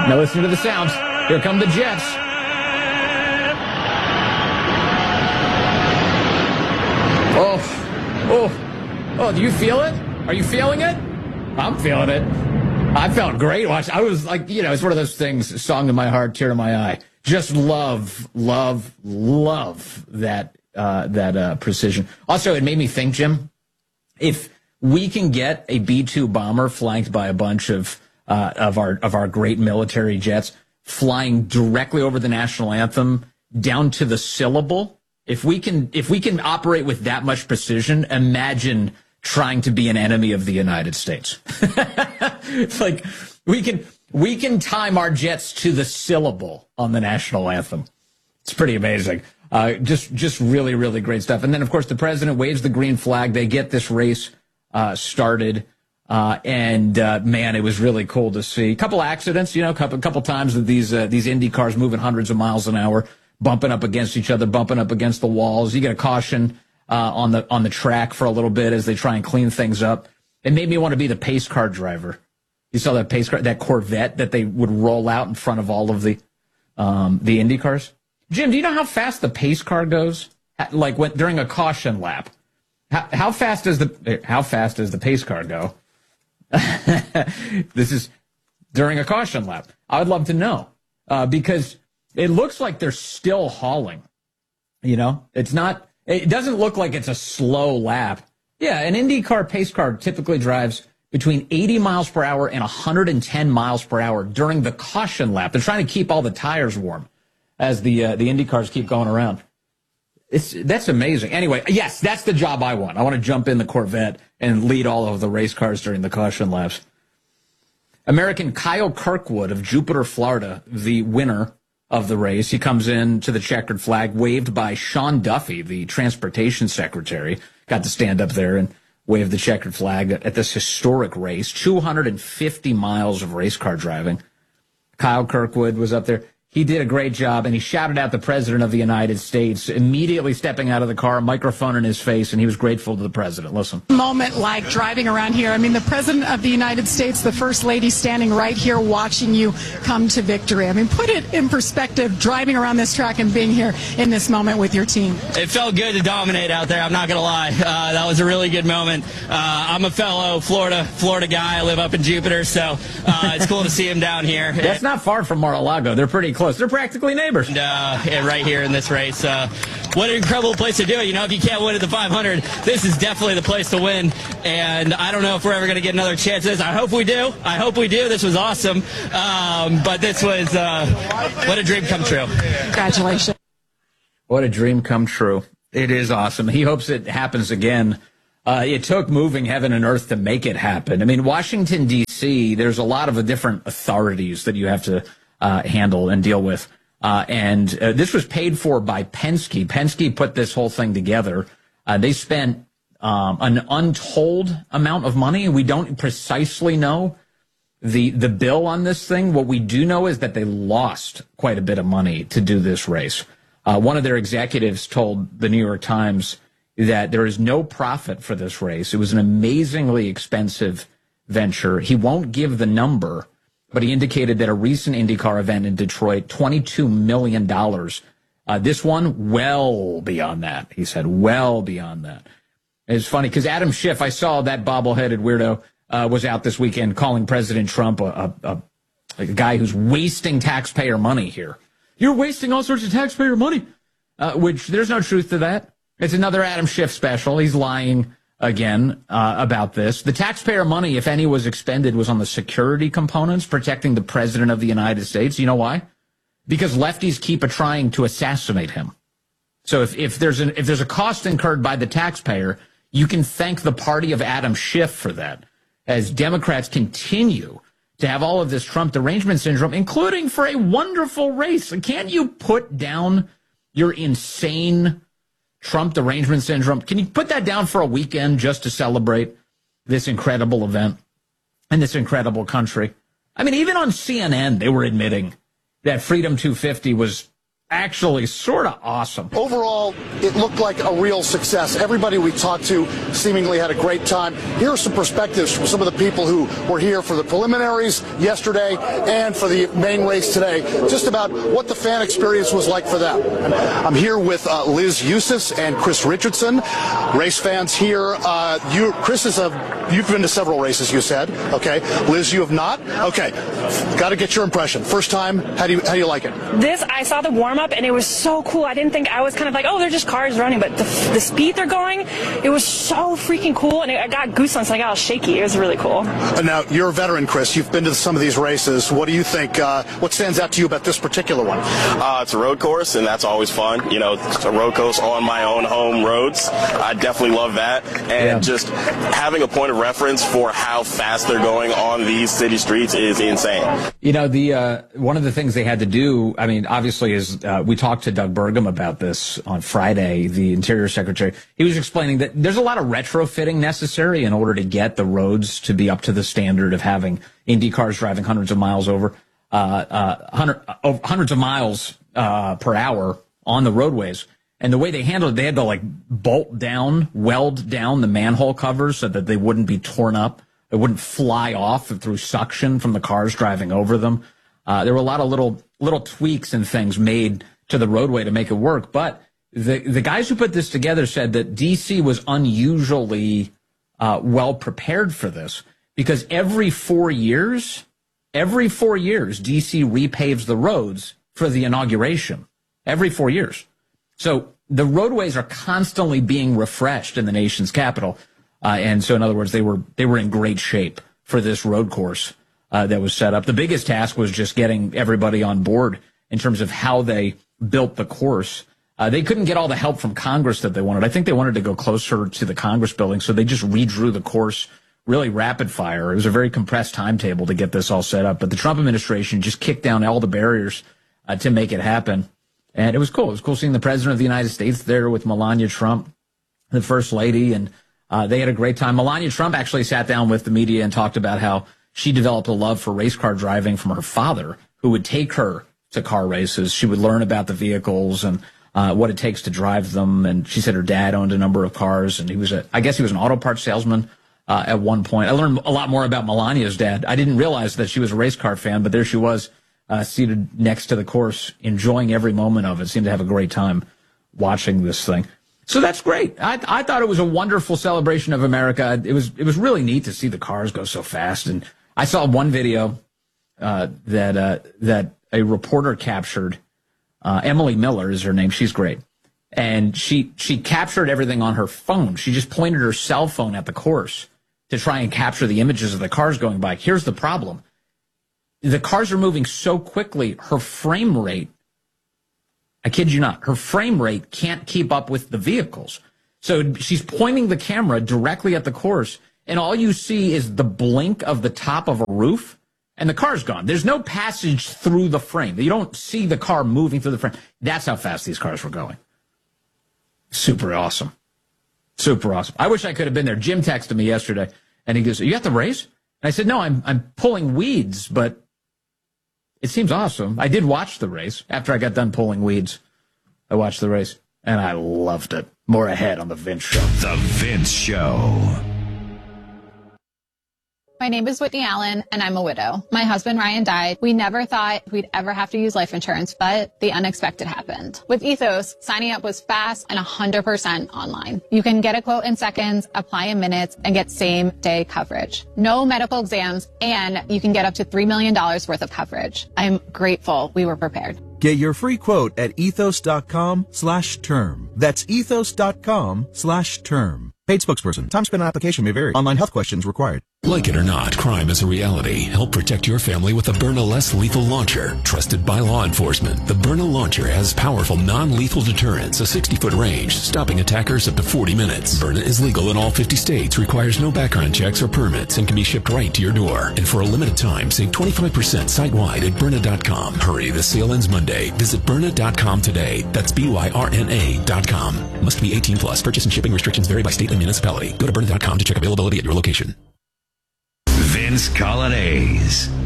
Now listen to the sounds. Here come the jets. Oh, do you feel it? Are you feeling it? I'm feeling it. I felt great. I was like, it's one of those things, song to my heart, tear to my eye. Just love that precision. Also, it made me think, Jim, if we can get a B-2 bomber flanked by a bunch of our great military jets flying directly over the national anthem down to the syllable, if we can operate with that much precision, imagine trying to be an enemy of the United States. It's like we can time our jets to the syllable on the national anthem. It's pretty amazing. Just really, really great stuff. And then, of course, the president waves the green flag. They get this race started. Man, it was really cool to see. A couple accidents, a couple times that these Indy cars moving hundreds of miles an hour, bumping up against each other, bumping up against the walls. You get a caution on the track for a little bit as they try and clean things up. It made me want to be the pace car driver. You saw that pace car, that Corvette that they would roll out in front of all of the Indy cars. Jim, do you know how fast the pace car goes? Like during a caution lap, how fast does the pace car go? This is during a caution lap. I would love to know because it looks like they're still hauling. It doesn't look like it's a slow lap. Yeah, an IndyCar pace car typically drives between 80 miles per hour and 110 miles per hour during the caution lap. They're trying to keep all the tires warm as the Indy cars keep going around. That's amazing. Anyway, yes, that's the job I want. I want to jump in the Corvette and lead all of the race cars during the caution laps. American Kyle Kirkwood of Jupiter, Florida, the winner of the race. He comes in to the checkered flag, waved by Sean Duffy, the transportation secretary. Got to stand up there and wave the checkered flag at this historic race. 250 miles of race car driving. Kyle Kirkwood was up there. He did a great job, and he shouted out the President of the United States, immediately stepping out of the car, a microphone in his face, and he was grateful to the President. Listen. Moment like driving around here. I mean, the President of the United States, the First Lady, standing right here watching you come to victory. I mean, put it in perspective, driving around this track and being here in this moment with your team. It felt good to dominate out there, I'm not going to lie. That was a really good moment. I'm a fellow Florida guy. I live up in Jupiter, so it's cool to see him down here. That's not far from Mar-a-Lago. They're pretty close. They're practically neighbors. And right here in this race. What an incredible place to do it. If you can't win at the 500, this is definitely the place to win. And I don't know if we're ever going to get another chance at this. I hope we do. This was awesome. But this was what a dream come true. Congratulations. What a dream come true. It is awesome. He hopes it happens again. It took moving heaven and earth to make it happen. I mean, Washington, D.C., there's a lot of different authorities that you have to handle and deal with. This was paid for by Penske. Penske put this whole thing together. They spent an untold amount of money. We don't precisely know the bill on this thing. What we do know is that they lost quite a bit of money to do this race. One of their executives told the New York Times that there is no profit for this race. It was an amazingly expensive venture. He won't give the number, but he indicated that a recent IndyCar event in Detroit, $22 million. This one, well beyond that. He said, well beyond that. It's funny because Adam Schiff, I saw that bobble-headed weirdo, was out this weekend calling President Trump a guy who's wasting taxpayer money here. You're wasting all sorts of taxpayer money, which there's no truth to that. It's another Adam Schiff special. He's lying again about this. The taxpayer money, if any was expended, was on the security components protecting the President of the United States. You know why? Because lefties keep trying to assassinate him. So if there's a cost incurred by the taxpayer, you can thank the party of Adam Schiff for that, as Democrats continue to have all of this Trump derangement syndrome, including for a wonderful race. Can't you put down your insane Trump derangement syndrome? Can you put that down for a weekend just to celebrate this incredible event and this incredible country? I mean, even on CNN, they were admitting that Freedom 250 was actually sort of awesome. Overall, it looked like a real success. Everybody we talked to seemingly had a great time. Here are some perspectives from some of the people who were here for the preliminaries yesterday and for the main race today, just about what the fan experience was like for them. I'm here with Liz Eustace and Chris Richardson, race fans here. Chris, you've been to several races, you said. Okay. Liz, you have not? Okay. Got to get your impression. First time, how do you like it? I saw the warm-up, and it was so cool. I didn't think, I was kind of like, oh, they're just cars running, but the speed they're going, it was so freaking cool, and I got goosebumps, and I got all shaky. It was really cool. Now, you're a veteran, Chris. You've been to some of these races. What do you think? What stands out to you about this particular one? It's a road course, and that's always fun. You know, it's a road course on my own home roads. I definitely love that. And just having a point of reference for how fast they're going on these city streets is insane. You know, one of the things they had to do, I mean, obviously, is we talked to Doug Burgum about this on Friday, the Interior Secretary. He was explaining that there's a lot of retrofitting necessary in order to get the roads to be up to the standard of having Indy cars driving hundreds of miles hundreds of miles per hour on the roadways. And the way they handled it, they had to like weld down the manhole covers so that they wouldn't be torn up. It wouldn't fly off through suction from the cars driving over them. There were a lot of little tweaks and things made to the roadway to make it work. But the guys who put this together said that D.C. was unusually well prepared for this because every 4 years, D.C. repaves the roads for the inauguration. Every 4 years. So the roadways are constantly being refreshed in the nation's capital. And so, in other words, they were in great shape for this road course that was set up. The biggest task was just getting everybody on board in terms of how they built the course. They couldn't get all the help from Congress that they wanted. I think they wanted to go closer to the Congress building, so they just redrew the course really rapid fire. It was a very compressed timetable to get this all set up. But the Trump administration just kicked down all the barriers to make it happen. And it was cool. It was cool seeing the President of the United States there with Melania Trump, the First Lady, and they had a great time. Melania Trump actually sat down with the media and talked about how she developed a love for race car driving from her father, who would take her to car races. She would learn about the vehicles and what it takes to drive them. And she said her dad owned a number of cars, and I guess he was an auto parts salesman at one point. I learned a lot more about Melania's dad. I didn't realize that she was a race car fan, but there she was seated next to the course, enjoying every moment of it. Seemed to have a great time watching this thing. So that's great. I thought it was a wonderful celebration of America. It was really neat to see the cars go so fast. And I saw one video that a reporter captured. Emily Miller is her name. She's great. And she captured everything on her phone. She just pointed her cell phone at the course to try and capture the images of the cars going by. Here's the problem. The cars are moving so quickly, her frame rate, I kid you not, her frame rate can't keep up with the vehicles. So she's pointing the camera directly at the course, and all you see is the blink of the top of a roof, and the car's gone. There's no passage through the frame. You don't see the car moving through the frame. That's how fast these cars were going. Super awesome. Super awesome. I wish I could have been there. Jim texted me yesterday, and he goes, "Are you at the race?" And I said, "No, I'm pulling weeds, but it seems awesome." I did watch the race. After I got done pulling weeds, I watched the race, and I loved it. More ahead on The Vince Show. The Vince Show. My name is Whitney Allen, and I'm a widow. My husband, Ryan, died. We never thought we'd ever have to use life insurance, but the unexpected happened. With Ethos, signing up was fast and 100% online. You can get a quote in seconds, apply in minutes, and get same-day coverage. No medical exams, and you can get up to $3 million worth of coverage. I'm grateful we were prepared. Get your free quote at ethos.com/term. That's ethos.com/term. Paid spokesperson. Time spent on application may vary. Online health questions required. Like it or not, crime is a reality. Help protect your family with the Byrna Less Lethal Launcher. Trusted by law enforcement, the Byrna Launcher has powerful non-lethal deterrence, a 60-foot range, stopping attackers up to 40 minutes. Byrna is legal in all 50 states, requires no background checks or permits, and can be shipped right to your door. And for a limited time, save 25% site-wide at Byrna.com. Hurry, the sale ends Monday. Visit Byrna.com today. That's BYRNA.com. Must be 18 plus. Purchase and shipping restrictions vary by state and municipality. Go to Byrna.com to check availability at your location. Vince Colonnese.